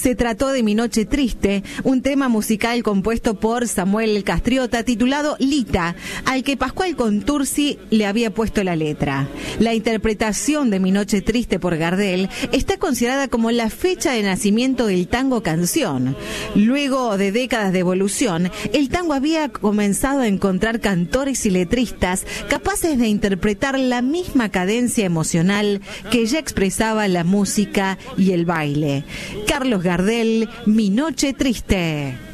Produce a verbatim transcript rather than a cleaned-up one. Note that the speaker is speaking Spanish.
Se trató de Mi Noche Triste, un tema musical compuesto por Samuel Castriota titulado Lita, al que Pascual Contursi le había puesto la letra. La interpretación de Mi Noche Triste por Gardel está considerada como la fecha de nacimiento del tango canción. Luego de décadas de evolución, el tango había comenzado a encontrar cantores y letristas capaces de interpretar la misma cadencia emocional que ya expresaba la música y el baile. Carlos Gardel, Mi Noche Triste.